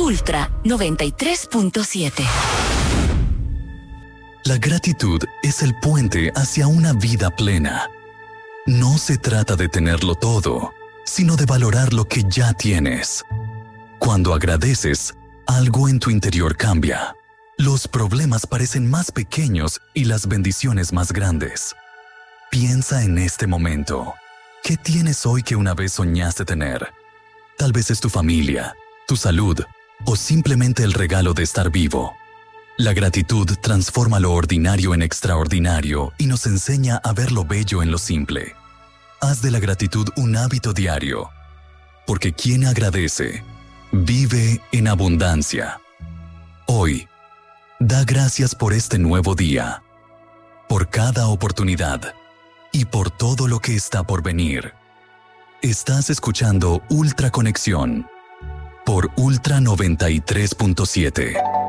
Ultra 93.7. La gratitud es el puente hacia una vida plena. No se trata de tenerlo todo, sino de valorar lo que ya tienes. Cuando agradeces, algo en tu interior cambia. Los problemas parecen más pequeños y las bendiciones más grandes. Piensa en este momento. ¿Qué tienes hoy que una vez soñaste tener? Tal vez es tu familia, tu salud o simplemente el regalo de estar vivo. La gratitud transforma lo ordinario en extraordinario y nos enseña a ver lo bello en lo simple. Haz de la gratitud un hábito diario, porque quien agradece, vive en abundancia. Hoy, da gracias por este nuevo día, por cada oportunidad y por todo lo que está por venir. Estás escuchando Ultra Conexión por Ultra 93.7.